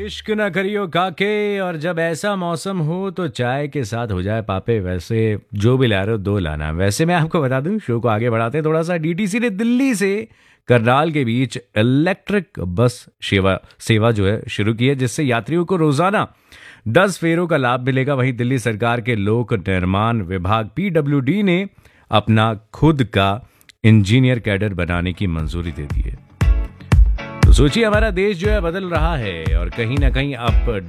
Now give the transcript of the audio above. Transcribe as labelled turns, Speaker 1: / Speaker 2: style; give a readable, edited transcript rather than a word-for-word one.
Speaker 1: इश्क ना करियो काके, और जब ऐसा मौसम हो तो चाय के साथ हो जाए पापे। वैसे जो भी ला रहे हो दो लाना। वैसे मैं आपको बता दूं, शो को आगे बढ़ाते हैं थोड़ा सा। डीटीसी ने दिल्ली से करनाल के बीच इलेक्ट्रिक बस सेवा सेवा जो है शुरू की है, जिससे यात्रियों को रोजाना 10 फेरों का लाभ मिलेगा। वहीं दिल्ली सरकार के लोक निर्माण विभाग पीडब्ल्यूडी ने अपना खुद का इंजीनियर कैडर बनाने की मंजूरी दे दी है। तो सोचिए, हमारा देश जो है बदल रहा है और कहीं ना कहीं अब